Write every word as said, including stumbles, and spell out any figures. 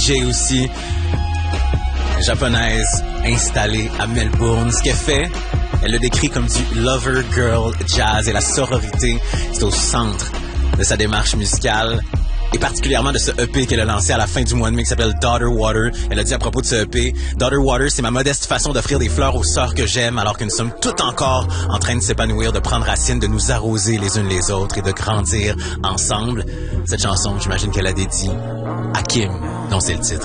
Jay aussi, japonaise, installée à Melbourne. Ce qu'elle fait, elle le décrit comme du lover girl jazz et la sororité, c'est au centre de sa démarche musicale et particulièrement de ce E P qu'elle a lancé à la fin du mois de mai qui s'appelle Daughter Water. Elle a dit à propos de ce E P, Daughter Water, c'est ma modeste façon d'offrir des fleurs aux sœurs que j'aime alors que nous sommes toutes encore en train de s'épanouir, de prendre racine, de nous arroser les unes les autres et de grandir ensemble. Cette chanson, j'imagine qu'elle a dédiée à Kim, dont c'est le titre.